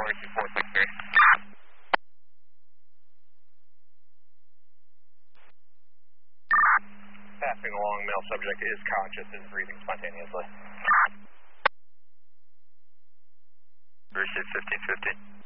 Mercy 463. Passing along, male subject is conscious and breathing spontaneously. Mercy 1550.